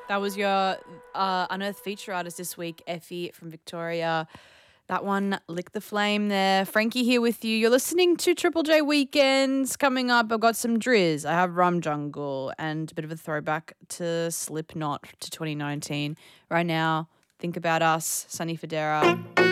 That was your Unearthed feature artist this week, Effie from Victoria. That one, Lick the Flame there. Frankie here with you. You're listening to Triple J Weekends. Coming up, I've got some Driz. I have Rum Jungle and a bit of a throwback to Slipknot to 2019. Right now, Think About Us, Sunny Federa.